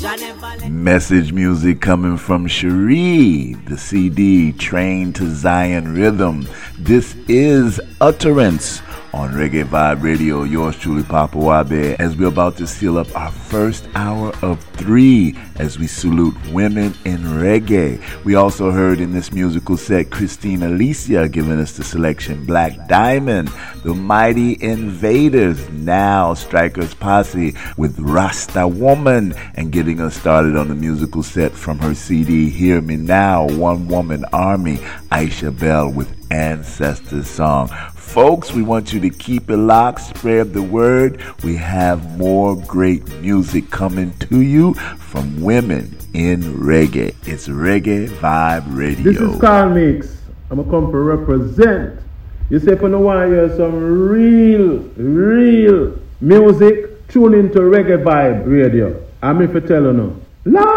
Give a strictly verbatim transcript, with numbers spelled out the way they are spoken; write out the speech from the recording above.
Message music coming from Cherie, the C D Train to Zion Rhythm. This is Utterance on Reggae Vibe Radio. Yours truly, Papa Wabe, as we're about to seal up our first hour of three as we salute women in reggae. We also heard in this musical set Christina Alicia giving us the selection Black Diamond, the Mighty Invaders, now Strikers Posse with Rasta Woman, and getting us started on the musical set from her C D Hear Me Now, One Woman Army, Aisha Bell with Ancestors Song. Folks, we want you to keep it locked, spread the word. We have more great music coming to you from women in reggae. It's Reggae Vibe Radio. This is Carl Mix. I'm going to come to represent. You say if you don't want to hear some real, real music, tune into Reggae Vibe Radio. I'm if you tell you no. Lord!